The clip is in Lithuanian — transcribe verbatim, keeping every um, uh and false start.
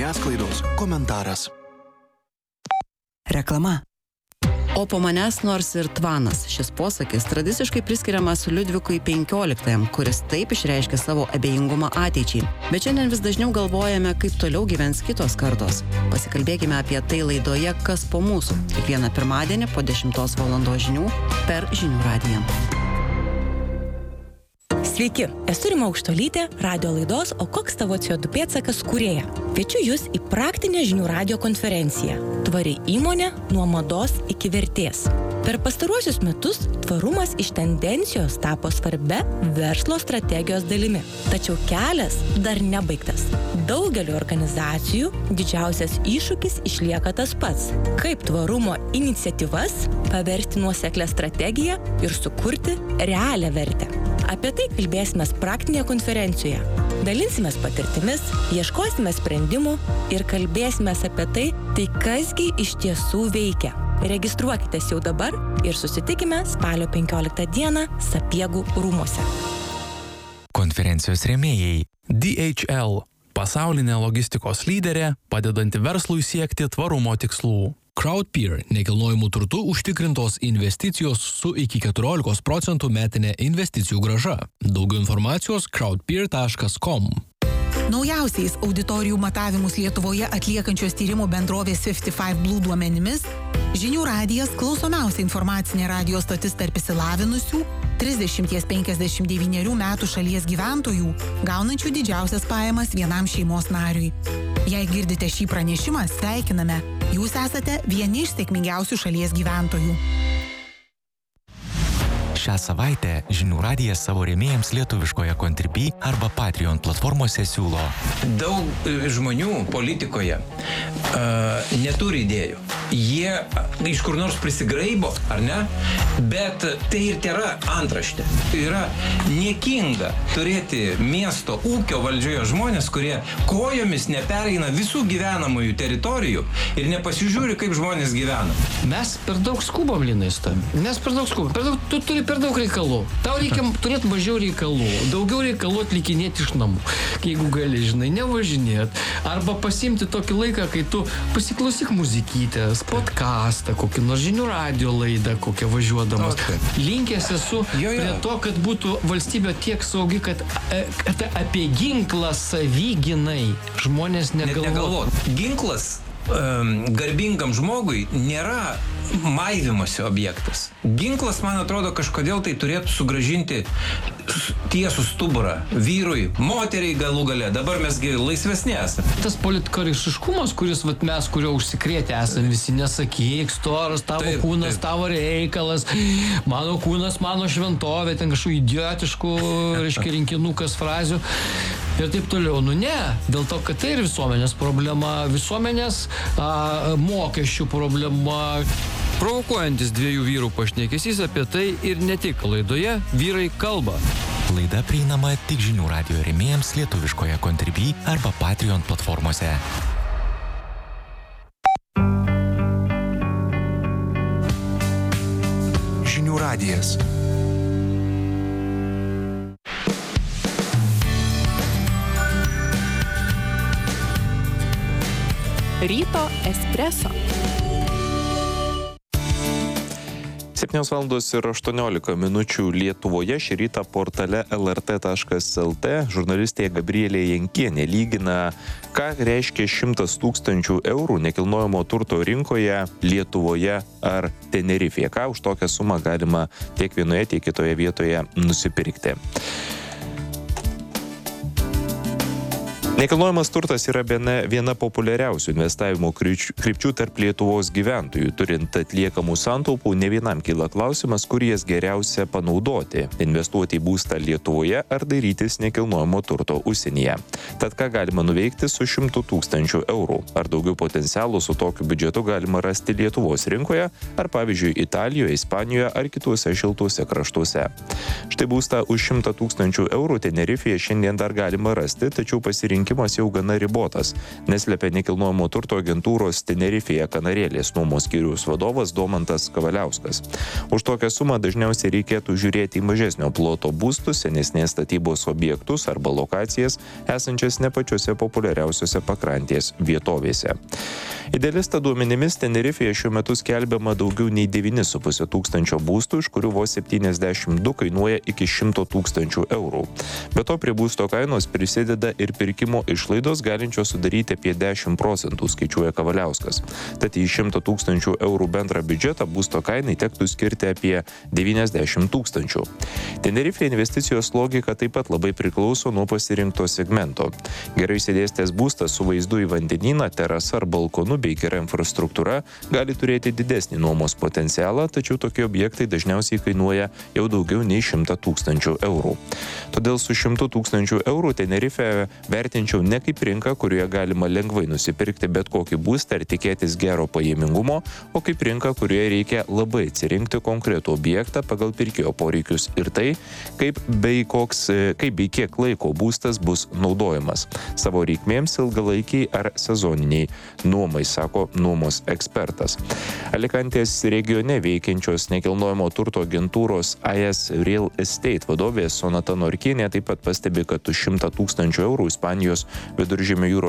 žiniasklaidos komentaras. Reklama. O po manęs nors ir tvanas. Šis posakis tradiciškai priskiriamas Liudvikui penkioliktajam, kuris taip išreiškė savo abejingumą ateičiai. Bet šiandien vis dažniau galvojame, kaip toliau gyvens kitos kartos. Pasikalbėkime apie tai laidoje Kas po mūsų. Kiekvieną pirmadienį po dešimtos valandos žinių per Žinių radiją. Sveiki, esu Rima Aukštolytė, radio laidos O koks tavo C O du pėdsakas kūrėja. Kviečiu jūs į praktinę Žinių radijo konferenciją Tvari įmonė nuo mados iki vertės. Per pastaruosius metus tvarumas iš tendencijos tapo svarbia verslo strategijos dalimi. Tačiau kelias dar nebaigtas. Daugeliu organizacijų didžiausias iššūkis išlieka tas pats. Kaip tvarumo iniciatyvas paversti nuoseklią strategiją ir sukurti realią vertę. Apie tai kalbėsime praktinėje konferencijoje. Dalinsimės patirtimis, ieškosime sprendimų ir kalbėsime apie tai, tai kasgi iš tiesų veikia. Registruokitės jau dabar ir susitikime spalio penkioliktą dieną Sapiegų rūmuose. Konferencijos rėmėjai D H L – pasaulinė logistikos lyderė, padedanti verslui siekti tvarumo tikslų. Crowdpeer – nekilnojamų turtų užtikrintos investicijos su iki keturiolikos procentų metinė investicijų grąža. Daugiau informacijos crowdpeer taškas com. Naujausiais auditorijų matavimus Lietuvoje atliekančios tyrimų bendrovės fifty five Blue duomenimis, Žinių radijas klausomiausia informacinė radijo stotis tarp išsilavinusių trisdešimt penkiasdešimt devynių metų šalies gyventojų, gaunančių didžiausias pajamas vienam šeimos nariui. Jei girdite šį pranešimą, sveikiname. Jūs esate vieni iš sėkmingiausių šalies gyventojų. Šią savaitę Žinių radijas savo rėmėjams lietuviškoje Contribui arba Patreon platformose siūlo. Daug žmonių politikoje uh, neturi idėjų. Jie iš kur nors prisigraibo, ar ne? Bet tai ir tėra antraštė. Tai yra niekinga turėti miesto ūkio valdžioje žmonės, kurie kojomis nepereina visų gyvenamųjų teritorijų ir nepasižiūri, kaip žmonės gyvena. Mes per daug skubam, Linai, su tavim. Mes per daug skubam. Per daug, tu turi per daug reikalų. Tau reikia turėti mažiau reikalų. Daugiau reikalų atlikinėti iš namų. Jeigu gali, žinai, nevažinėt. Arba pasiimti tokį laiką, kai tu pasiklausyk muzikytės, podcastą, kokį nors Žinių radijo laidą, kokią važiuodamas. Okay. Linkęs esu jo, jo. Prie to, kad būtų valstybė tiek saugi, kad, kad apie ginklą savyginai žmonės negalvotų. Negalvot. Ginklas um, garbingam žmogui nėra maivimosi objektas. Ginklas, man atrodo, kažkodėl tai turėtų sugrąžinti tiesų stuburą vyrui, moteriai galų gale. Dabar mesgi laisvesni esame. Tas politkorektiškumas, kuris vat, mes, kurio užsikrėtę esame visi, nesakyk, storas, tavo taip, kūnas, taip. Tavo reikalas, mano kūnas, mano šventovė, ten kažkokių idiotiškų, reiškia, rinkinukas frazių ir taip toliau. Nu ne, dėl to, kad tai ir visuomenės problema, visuomenės a, mokesčių problema. Provokuojantis dviejų vyrų pašnekesys apie tai ir ne tik laidoje Vyrai kalba. Laida prieinama tik Žinių radijo rėmėjams lietuviškoje Contribui arba Patreon platformose. Žinių radijas. Ryto espreso. septynios valandos ir aštuoniolika minučių Lietuvoje. Šį rytą portale L R T taškas L T žurnalistė Gabrielė Jankienė lygina, ką reiškia šimtas tūkstančių eurų nekilnojamo turto rinkoje Lietuvoje ar Tenerifėje. Ką už tokią sumą galima tiek vienoje, tiek kitoje vietoje nusipirkti. Nekilnojamas turtas yra viena, viena populiariausių investavimo krypčių tarp Lietuvos gyventojų. Turint atliekamų santaupų, ne vienam kyla klausimas, kur jas geriausia panaudoti – investuoti į būstą Lietuvoje ar dairytis nekilnojamo turto užsienyje. Tad ką galima nuveikti su šimtu tūkstančių eurų? Ar daugiau potencialų su tokiu biudžetu galima rasti Lietuvos rinkoje, ar pavyzdžiui Italijoje, Ispanijoje ar kituose šiltuose kraštuose? Štai būstą už šimtą tūkstančių eurų Tenerifėje šiandien dar galima rasti, tačiau pasirinkti pasirinkimas jau gana ribotas, neslėpia nekilnojamo turto agentūros Tenerifėje Kanarėlės nuomos skyriaus vadovas Domantas Kavaliauskas. Už tokią sumą dažniausiai reikėtų žiūrėti į mažesnio ploto būstus, senesnės statybos objektus arba lokacijas, esančias ne pačiose populiariausiose pakrantės vietovėse. Idealista duomenimis Tenerifėje šiuo metu skelbiama daugiau nei devyni su puse tūkstančio būstų, iš kurių vos septyniasdešimt du kainuoja iki šimto tūkstančių eurų. Be to prie būsto kainos prisideda ir pirkimo išlaidos galinčios sudaryti apie dešimt procentų, skaičiuoja Kavaliauskas. Tad į šimto tūkstančių eurų bendrą biudžetą būsto kainai tektų skirti apie devyniasdešimt tūkstančių. Tenerifėje investicijos logika taip pat labai priklauso nuo pasirinkto segmento. Gerai išsidėstęs būstas su vaizdu į vandenyną, terasa ar balkonu bei gera infrastruktūra gali turėti didesnį nuomos potencialą, tačiau tokie objektai dažniausiai kainuoja jau daugiau nei šimtą tūkstančių eurų. Todėl su šimtu tūkstančių eurų Tenerifę vertinčiau ne kaip rinką, kurioje galima lengvai nusipirkti bet kokį būstą ir tikėtis gero pajamingumo, o kaip rinką, kurioje reikia labai atsirinkti konkretų objektą pagal pirkėjo poreikius ir tai, kaip bei, koks, kaip bei kiek laiko būstas bus naudojamas savo reikmėms ilgalaikiai ar sezoniniai nuomai, sako nuomos ekspertas. Alikantės regione veikiančios nekilnojamo turto agentūros I S Real Estate vadovė Sonata Norkienė taip pat pastebi, kad už šimtą tūkstančių eurų Ispanijos Viduržemio jūros